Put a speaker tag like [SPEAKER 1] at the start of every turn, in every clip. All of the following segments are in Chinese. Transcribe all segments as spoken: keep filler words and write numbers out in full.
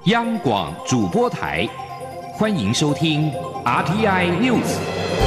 [SPEAKER 1] 央广主播台，欢迎收听 R T I News。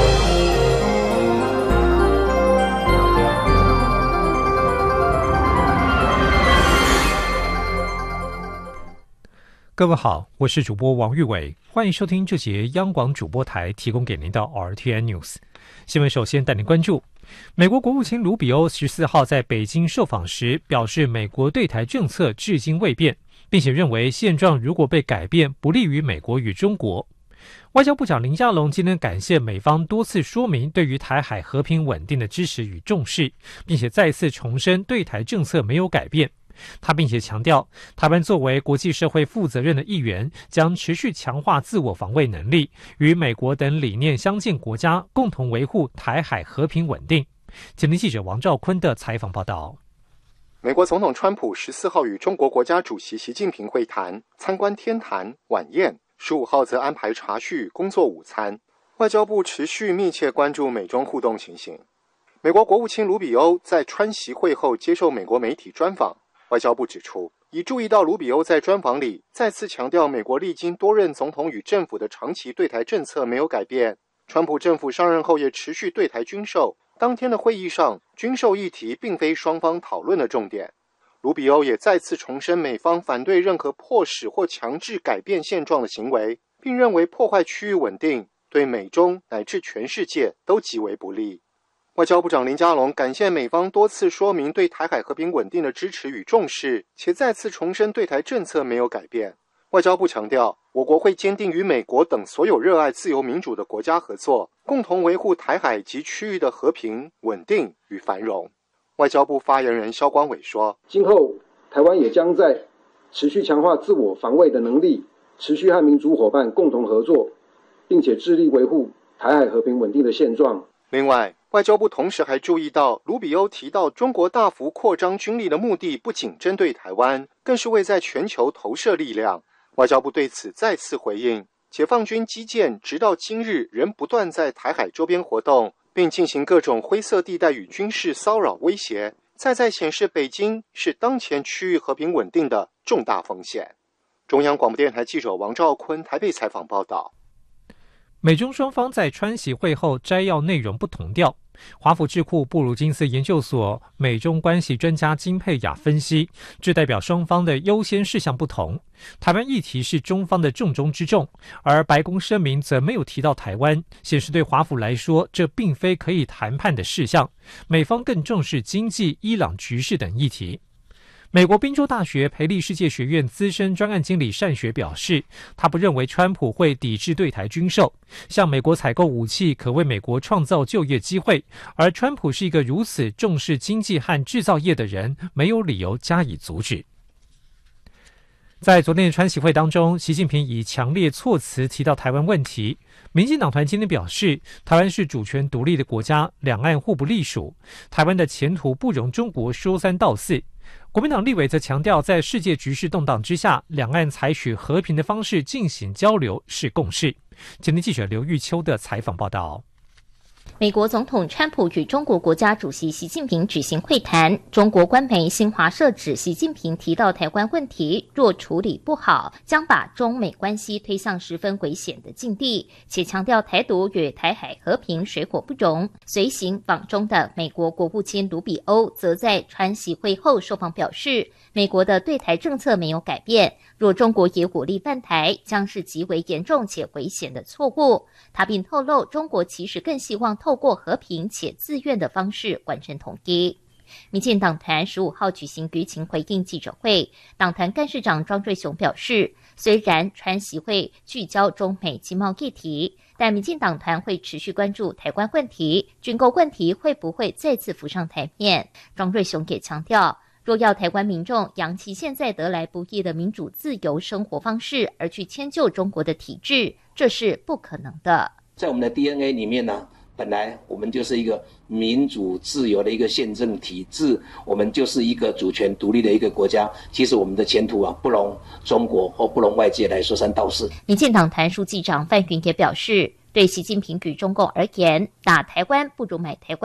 [SPEAKER 2] 各位好，我是主播王玉伟，欢迎收听这节央广主播台提供给您的 R T I News 新闻。首先带您关注，美国国务卿卢比欧十四号在北京受访时表示，美国对台政策至今未变，并且认为现状如果被改变，不利于美国与中国。外交部长林佳龙今天感谢美方多次说明对于台海和平稳定的支持与重视，并且再次重申对台政策没有改变。他并且强调，台湾作为国际社会负责任的一员，将持续强化自我防卫能力，与美国等理念相近国家共同维护台海和平稳定。前天记者王兆坤的采访报道。
[SPEAKER 3] 美国总统川普十四号与中国国家主席习近平会谈，参观天坛晚宴，十五号则安排茶叙、工作午餐。外交部持续密切关注美中互动情形。美国国务卿卢比欧在川习会后接受美国媒体专访，外交部指出，已注意到卢比欧在专访里再次强调，美国历经多任总统与政府的长期对台政策没有改变。川普政府上任后也持续对台军售，当天的会议上，军售议题并非双方讨论的重点。卢比欧也再次重申美方反对任何迫使或强制改变现状的行为，并认为破坏区域稳定对美中乃至全世界都极为不利。外交部长林佳龙感谢美方多次说明对台海和平稳定的支持与重视，且再次重申对台政策没有改变。外交部强调，我国会坚定与美国等所有热爱自由民主的国家合作，共同维护台海及区域的和平、稳定与繁荣。外交部发言人萧光伟说，
[SPEAKER 4] 今后台湾也将在持续强化自我防卫的能力，持续和民主伙伴共同合作，并且致力维护台海和平稳定的现状。
[SPEAKER 3] 另外，外交部同时还注意到，卢比欧提到中国大幅扩张军力的目的不仅针对台湾，更是为在全球投射力量。外交部对此再次回应，解放军基建直到今日仍不断在台海周边活动，并进行各种灰色地带与军事骚扰威胁，再再显示北京是当前区域和平稳定的重大风险。中央广播电台记者王兆坤台北采访报道。
[SPEAKER 2] 美中双方在川习会后摘要内容不同调。华府智库布鲁金斯研究所美中关系专家金佩雅分析，这代表双方的优先事项不同。台湾议题是中方的重中之重，而白宫声明则没有提到台湾，显示对华府来说，这并非可以谈判的事项。美方更重视经济、伊朗局势等议题。美国宾州大学培利世界学院资深专案经理单学表示，他不认为川普会抵制对台军售，向美国采购武器可为美国创造就业机会，而川普是一个如此重视经济和制造业的人，没有理由加以阻止。在昨天的川习会当中，习近平以强烈措辞提到台湾问题。民进党团今天表示，台湾是主权独立的国家，两岸互不隶属，台湾的前途不容中国说三道四。国民党立委则强调，在世界局势动荡之下，两岸采取和平的方式进行交流是共识。前天记者刘玉秋的采访报道。
[SPEAKER 5] 美国总统川普与中国国家主席习近平举行会谈，中国官媒新华社指习近平提到台湾问题若处理不好，将把中美关系推向十分危险的境地，且强调台独与台海和平水火不容。随行访中的美国国务卿卢比欧则在川习会后受访表示，美国的对台政策没有改变，若中国也武力犯台，将是极为严重且危险的错误。他并透露，中国其实更希望透过和平且自愿的方式完成统一。民进党团十五号举行舆情回应记者会，党团干事长庄瑞雄表示，虽然川习会聚焦中美经贸议题，但民进党团会持续关注台湾问题，军购问题会不会再次浮上台面。庄瑞雄也强调，若要台湾民众扬弃现在得来不易的民主自由生活方式，而去迁就中国的体制，这是不可能的。
[SPEAKER 6] 在我们的 D N A 里面呢，本来我们就是一个民主自由的一个宪政体制，我们就是一个主权独立的一个国家。其实我们的前途啊，不容中国或不容外界来说三道四。
[SPEAKER 5] 民进党团书记长范云也表示，对习近平与中共而言，打台湾不如买台湾，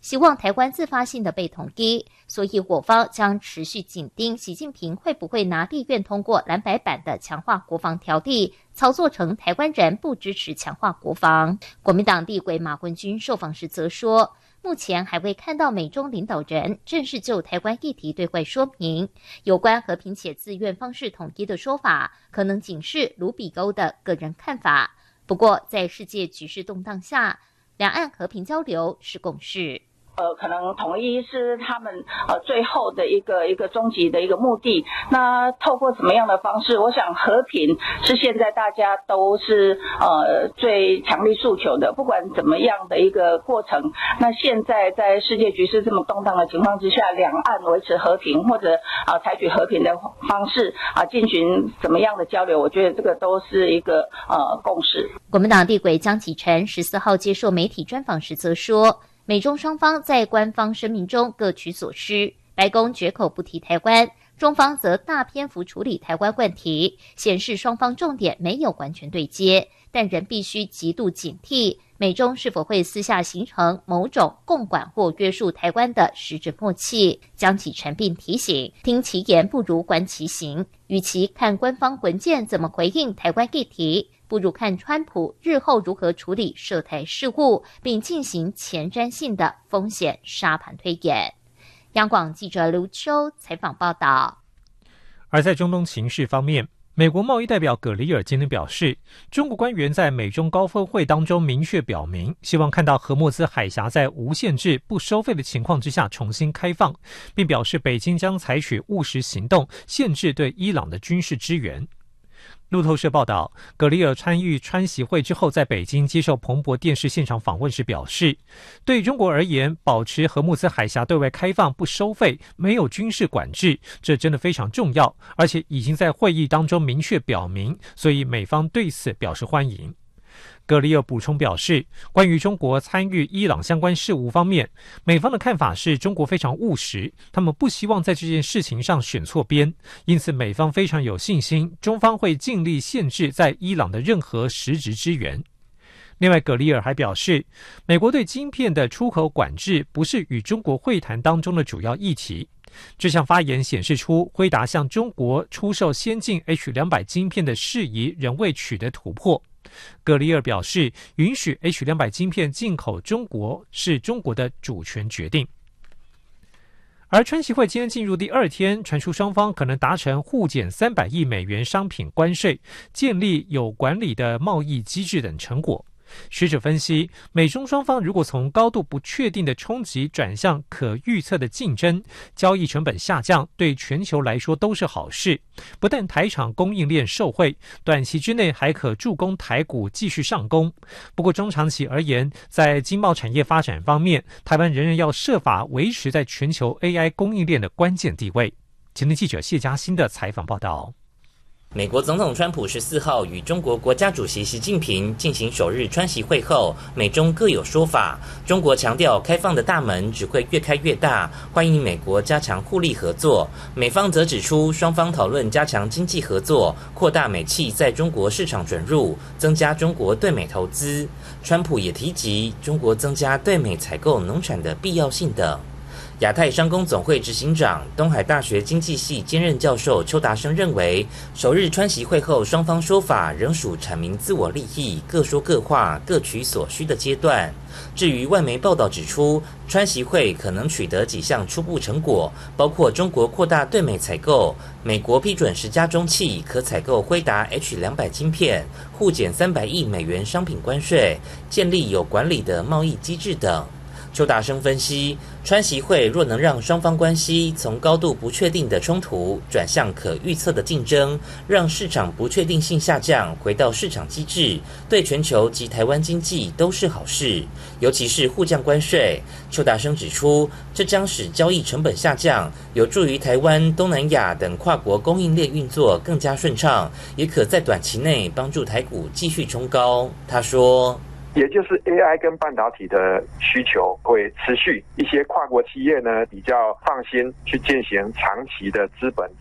[SPEAKER 5] 希望台湾自发性的被统一，所以我方将持续紧盯习近平会不会拿立院通过蓝白版的强化国防条例，操作成台湾人不支持强化国防。国民党立委马文君受访时则说，目前还未看到美中领导人正式就台湾议题对外说明，有关和平且自愿方式统一的说法，可能仅是卢比欧的个人看法。不过，在世界局势动荡下，两岸和平交流是共识。
[SPEAKER 7] 呃，可能统一是他们呃最后的一个一个终极的一个目的。那透过什么样的方式？我想和平是现在大家都是呃最强力诉求的。不管怎么样的一个过程，那现在在世界局势这么动荡的情况之下，两岸维持和平或者啊、呃、采取和平的方式啊、呃、进行怎么样的交流，我觉得这个都是一个呃共识。
[SPEAKER 5] 国民党立委江启臣十四号接受媒体专访时则说，美中双方在官方声明中各取所需，白宫绝口不提台湾，中方则大篇幅处理台湾问题，显示双方重点没有完全对接，但仍必须极度警惕美中是否会私下形成某种共管或约束台湾的实质默契。江启臣并提醒，听其言不如观其行，与其看官方文件怎么回应台湾议题，不如看川普日后如何处理涉台事务，并进行前瞻性的风险沙盘推演。央广记者刘秋采访报道。
[SPEAKER 2] 而在中东情势方面，美国贸易代表葛里尔今天表示，中国官员在美中高峰会当中明确表明，希望看到荷默兹海峡在无限制、不收费的情况之下重新开放，并表示北京将采取务实行动，限制对伊朗的军事支援。路透社报道，葛里尔参与川习会之后，在北京接受彭博电视现场访问时表示，对中国而言，保持荷默兹海峡对外开放、不收费、没有军事管制，这真的非常重要，而且已经在会议当中明确表明，所以美方对此表示欢迎。葛里尔补充表示，关于中国参与伊朗相关事务方面，美方的看法是中国非常务实，他们不希望在这件事情上选错边，因此美方非常有信心，中方会尽力限制在伊朗的任何实质支援。另外，葛里尔还表示，美国对晶片的出口管制不是与中国会谈当中的主要议题。这项发言显示出，辉达向中国出售先进 H 两百 晶片的事宜仍未取得突破。葛里尔表示，允许 H 两百 晶片进口中国是中国的主权决定。而川习会今天进入第二天，传出双方可能达成互减三百亿美元商品关税、建立有管理的贸易机制等成果。学者分析，美中双方如果从高度不确定的冲击转向可预测的竞争，交易成本下降，对全球来说都是好事。不但台厂供应链受惠，短期之内还可助攻台股继续上攻。不过中长期而言，在经贸产业发展方面，台湾仍然要设法维持在全球 A I 供应链的关键地位。前天记者谢嘉欣的采访报道。
[SPEAKER 8] 美国总统川普十四号与中国国家主席习近平进行首日川习会后，美中各有说法。中国强调开放的大门只会越开越大，欢迎美国加强互利合作。美方则指出，双方讨论加强经济合作，扩大美企在中国市场准入，增加中国对美投资。川普也提及中国增加对美采购农产的必要性等。亚太商工总会执行长、东海大学经济系兼任教授邱达生认为，首日川习会后，双方说法仍属阐明自我利益、各说各话、各取所需的阶段。至于外媒报道指出，川习会可能取得几项初步成果，包括中国扩大对美采购，美国批准十家中企可采购辉达 H 两百 晶片，互减三百亿美元商品关税，建立有管理的贸易机制等。邱达生分析，川习会若能让双方关系从高度不确定的冲突转向可预测的竞争，让市场不确定性下降，回到市场机制，对全球及台湾经济都是好事。尤其是互降关税，邱达生指出，这将使交易成本下降，有助于台湾、东南亚等跨国供应链运作更加顺畅，也可在短期内帮助台股继续冲高。他说，
[SPEAKER 9] 也就是 A I 跟半导体的需求会持续，一些跨国企业呢比较放心去进行长期的资本